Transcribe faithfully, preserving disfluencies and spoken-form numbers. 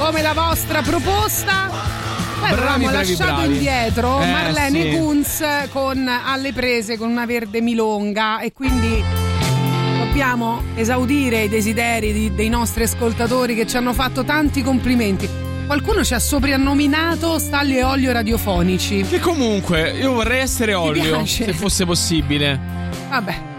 come la vostra proposta. Poi avevamo lasciato bravi. indietro eh, Marlene sì. Kunz con Alle prese con una verde milonga, e quindi dobbiamo esaudire i desideri di, dei nostri ascoltatori che ci hanno fatto tanti complimenti. Qualcuno ci ha soprannominato stalli e olio radiofonici. Che comunque io vorrei essere olio, piace? se fosse possibile. Vabbè,